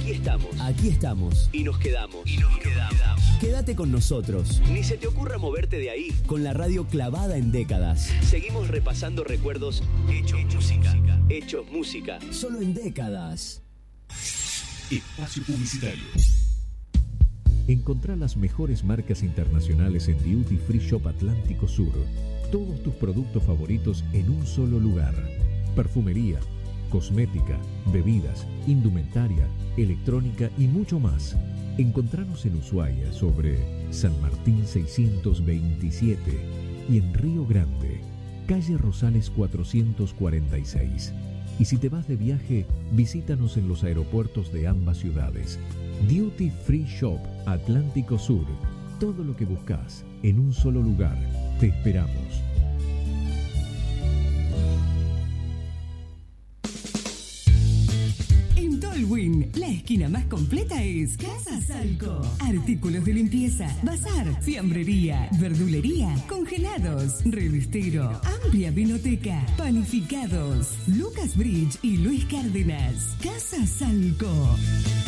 Aquí estamos. Y nos quedamos. Quédate con nosotros. Ni se te ocurra moverte de ahí. Con la radio clavada en décadas. Seguimos repasando recuerdos hechos música. Solo en décadas. Espacio publicitario. Encontrá las mejores marcas internacionales en Duty Free Shop Atlántico Sur. Todos tus productos favoritos en un solo lugar. Perfumería, cosmética, bebidas, indumentaria, electrónica y mucho más. Encontranos en Ushuaia sobre San Martín 627 y en Río Grande, calle Rosales 446. Y si te vas de viaje, visítanos en los aeropuertos de ambas ciudades. Duty Free Shop Atlántico Sur. Todo lo que buscas en un solo lugar. Te esperamos. En Tolwyn, la esquina más completa es Casa Salco. Artículos de limpieza, bazar, fiambrería, verdulería, congelados, revistero, amplia vinoteca, panificados. Lucas Bridge y Luis Cárdenas. Casa Salco.